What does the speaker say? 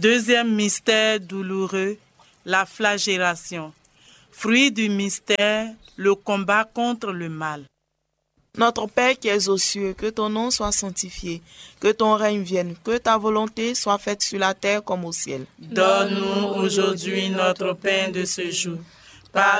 Deuxième mystère douloureux, la flagellation. Fruit du mystère, le combat contre le mal. Notre Père qui es aux cieux, que ton nom soit sanctifié, que ton règne vienne, que ta volonté soit faite sur la terre comme au ciel. Donne-nous aujourd'hui notre pain de ce jour.